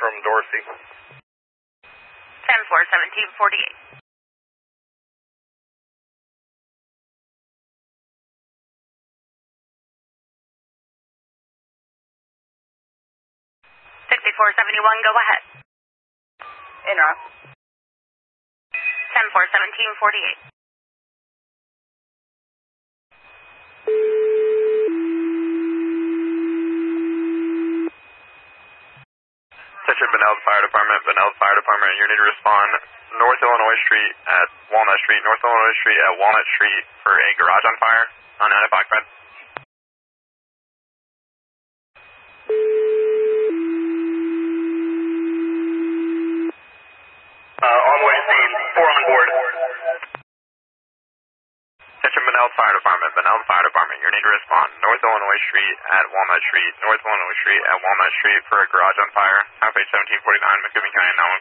from Dorsey. 10-4, 1748. $6471, go ahead. En route. 10-4, 1748. Attention Beneld Fire Department, you need to respond North Illinois Street at Walnut Street, North Illinois Street at Walnut Street for a garage on fire on unoccupied. On way to scene, 4 on board. Attention Beneld Fire Department, you need to respond North Illinois Street at Walnut Street, North Illinois Street at Walnut Street for a garage on fire. Half 1749, McCombie County 911.